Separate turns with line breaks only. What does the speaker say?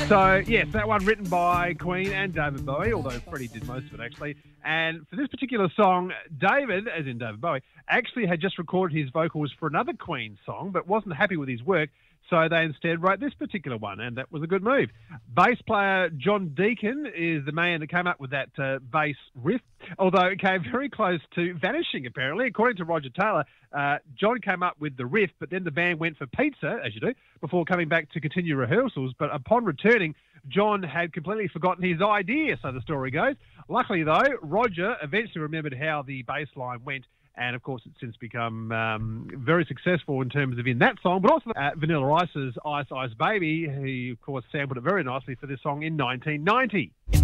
So, yes, that one written by Queen and David Bowie, although Freddie did most of it, actually. And for this particular song, David, as in David Bowie, actually had just recorded his vocals for another Queen song, but wasn't happy with his work, so they instead wrote this particular one, and that was a good move. Bass player John Deacon is the man that came up with that bass riff, although it came very close to vanishing, apparently. According to Roger Taylor, John came up with the riff, but then the band went for pizza, as you do, before coming back to continue rehearsals. But upon returning, John had completely forgotten his idea, so the story goes. Luckily, though, Roger eventually remembered how the bass line went, and, of course, it's since become very successful in terms of in that song, but also Vanilla Ice's Ice Ice Baby, who, of course, sampled it very nicely for this song in 1990.